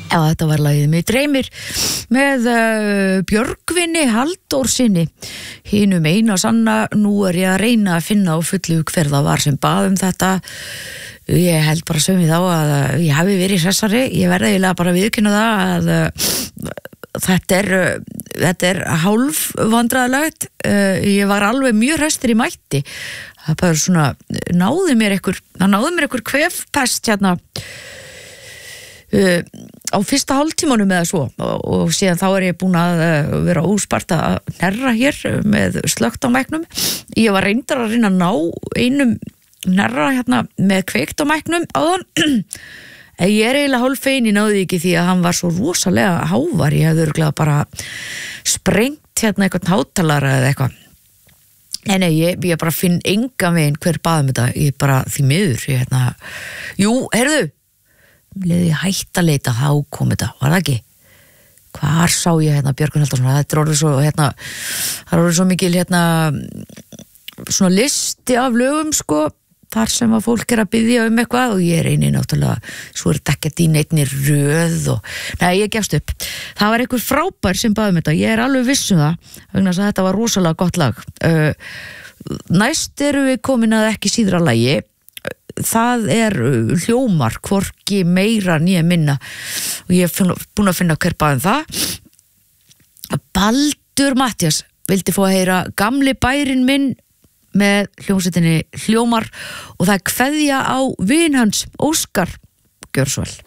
Já, þetta var lagið Mig dreymir með Björgvini Halldórsinni hinum eina sanna. Nú ég að reyna að finna á fullu hver það var sem bað þetta. Ég held bara sömið á að ég hafi verið hressari. Ég verði eiginlega bara að viðurkenna það að þetta er hálf vandræðalegt. Ég var alveg mjög hresstur í mætti. Það bara svona náði mér einhver kvefpest hérna á fyrsta hálftímanum eða svo og síðan þá ég búin að vera óspart að hnerra hér með slökkt á mæknum. Ég var reyndar að reyna að ná einum hnerra hérna með kveikt á mæknum áðan. Ég eiginlega hálffegin, ég náði ekki því að hann var svo rosalega hávar. Ég hefði örugglega bara sprengt hérna eitthvað hátalara eða eitthvað. Nei, ég bara finn engan veginn hver baðum þetta. Ég bara því miður. Jú, heyrðu, leði hætt að leita, þá kom þetta, var það ekki? Hvar sá ég Björgvin Halldórsson? Þetta er orðið svo það er orðið svo mikil svona listi af lögum sko, þar sem að fólk að biðja eitthvað og ég eini náttúrulega, svo þetta ekkert í neinni röð og, nei, ég gefst upp. Það var einhver frábær sem baðum þetta, ég alveg viss það, vegna þess að þetta var rosalega gott lag. Næst við komin að ekki síðra lagi. Það hljómar hvorki meira né minna og ég búin að finna hver baðum það. Baldur Matthías vildi fá að heyra Gamli bærinn minn með hljómsveitinni Hljómar og það kveðja á vin hans Óskar. Gjörðu svo vel.